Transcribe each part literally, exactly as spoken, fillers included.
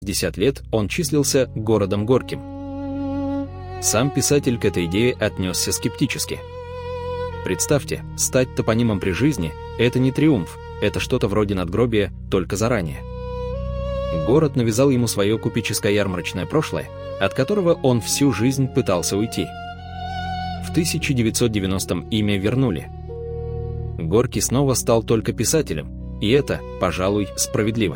пятьдесят лет он числился городом Горьким. Сам писатель к этой идее отнесся скептически. Представьте, стать топонимом при жизни – это не триумф, это что-то вроде надгробия, только заранее. Город навязал ему свое купеческо-ярмарочное прошлое, от которого он всю жизнь пытался уйти. В тысяча девятьсот девяностом имя вернули. Горький снова стал только писателем, и это, пожалуй, справедливо.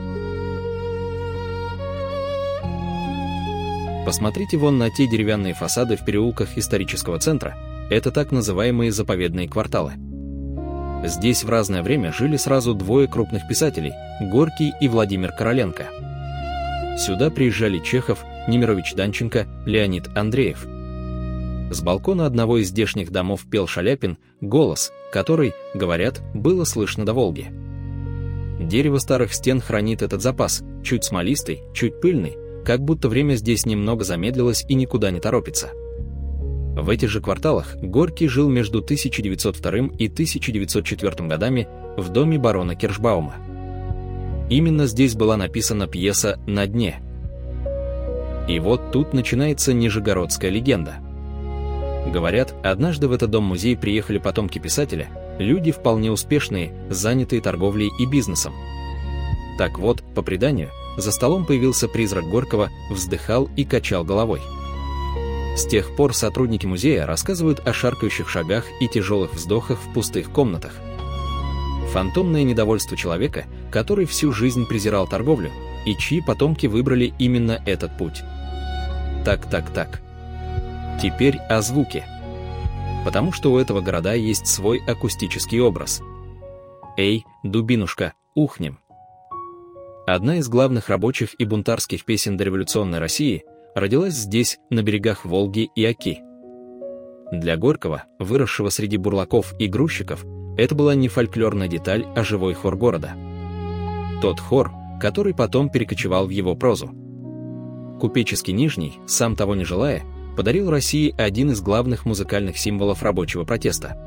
Посмотрите вон на те деревянные фасады в переулках исторического центра, это так называемые заповедные кварталы. Здесь в разное время жили сразу двое крупных писателей – Горький и Владимир Короленко. Сюда приезжали Чехов, Немирович Данченко, Леонид Андреев. С балкона одного из здешних домов пел Шаляпин голос, который, говорят, было слышно до Волги. Дерево старых стен хранит этот запас, чуть смолистый, чуть пыльный, как будто время здесь немного замедлилось и никуда не торопится. В этих же кварталах Горький жил между тысяча девятьсот вторым и тысяча девятьсот четвёртым годами в доме барона Киршбаума. Именно здесь была написана пьеса «На дне». И вот тут начинается нижегородская легенда. Говорят, однажды в этот дом-музей приехали потомки писателя, люди вполне успешные, занятые торговлей и бизнесом. Так вот, по преданию, за столом появился призрак Горького, вздыхал и качал головой. С тех пор сотрудники музея рассказывают о шаркающих шагах и тяжелых вздохах в пустых комнатах. Фантомное недовольство человека, который всю жизнь презирал торговлю, и чьи потомки выбрали именно этот путь. Так, так, так. Теперь о звуке. Потому что у этого города есть свой акустический образ. «Эй, дубинушка, ухнем». Одна из главных рабочих и бунтарских песен дореволюционной России родилась здесь, на берегах Волги и Оки. Для Горького, выросшего среди бурлаков и грузчиков, это была не фольклорная деталь, а живой хор города. Тот хор, который потом перекочевал в его прозу. Купеческий Нижний, сам того не желая, подарил России один из главных музыкальных символов рабочего протеста.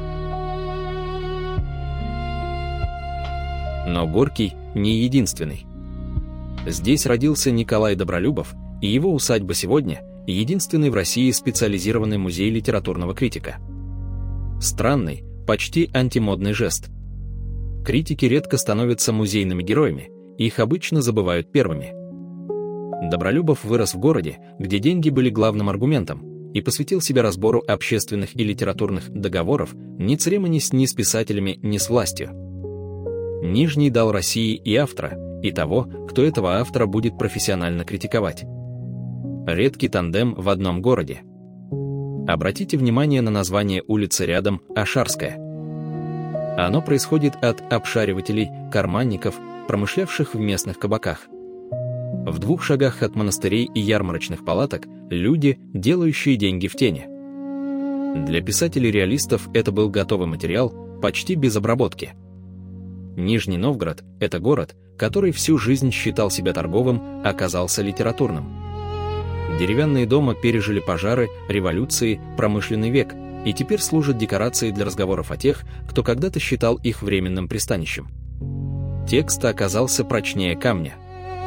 Но Горький не единственный. Здесь родился Николай Добролюбов, и его усадьба сегодня – единственный в России специализированный музей литературного критика. Странный, почти антимодный жест. Критики редко становятся музейными героями, их обычно забывают первыми. Добролюбов вырос в городе, где деньги были главным аргументом, и посвятил себя разбору общественных и литературных договоров, не церемонясь ни с писателями, ни с властью. Нижний дал России и автора, и того, кто этого автора будет профессионально критиковать. Редкий тандем в одном городе. Обратите внимание на название улицы рядом – Ашарская. Оно происходит от обшаривателей, карманников, промышлявших в местных кабаках. В двух шагах от монастырей и ярмарочных палаток – люди, делающие деньги в тени. Для писателей-реалистов это был готовый материал, почти без обработки. Нижний Новгород – это город, который всю жизнь считал себя торговым, оказался литературным. Деревянные дома пережили пожары, революции, промышленный век и теперь служат декорацией для разговоров о тех, кто когда-то считал их временным пристанищем. Текст оказался прочнее камня.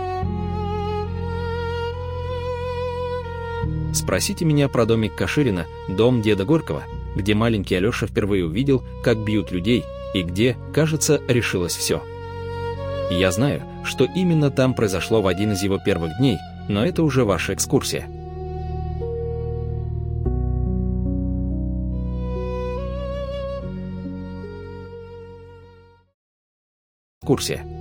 Спросите меня про домик Каширина, дом деда Горького, где маленький Алеша впервые увидел, как бьют людей, и где, кажется, решилось все. Я знаю, что именно там произошло в один из его первых дней, но это уже ваша экскурсия. Экскурсия.